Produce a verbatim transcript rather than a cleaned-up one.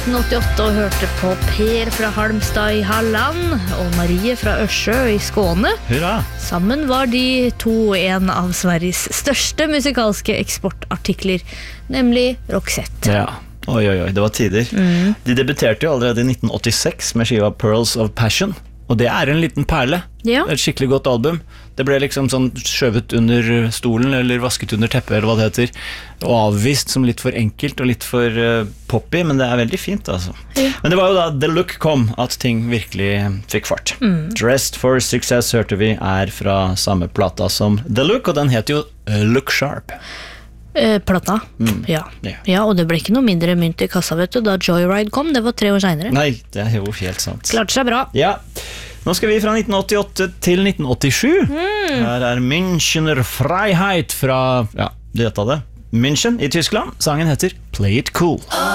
nitten åttiåtte og hørte på Per fra Halmstad i Halland og Marie fra Ørsjø i Skåne. Hurra! Sammen var de to en av Sveriges største musikalske eksportartikler, nemlig Roxette. Ja, oi, oi, oi, det var tider. Mm. De debuterte jo allerede i nitten åttiseks med skiva Pearls of Passion, og det er en liten perle. Ja. Et skikkelig godt album. Det ble liksom sånn skjøvet under stolen, eller vasket under teppet, eller hva det heter, og avvist som litt for enkelt og litt for uh, poppy, men det er veldig fint, altså. Ja. Men det var jo da The Look kom, at ting virkelig fikk fart. Mm. Dressed for Success, hørte vi, er fra samme plata som The Look, og den heter jo uh, Look Sharp. Eh, plata, Mm. ja. Ja. Ja, og det ble ikke noe mindre mynt i kassa, vet du, da Joyride kom, det var tre år senere. Nei, det er jo helt sant. Klarte seg bra. Ja, nå skal vi fra nitten åttiåtte til nitten åttisju. Mm. Her er Münchener Freiheit fra, ja, det heter det, München i Tyskland. Sangen heter Play It Cool.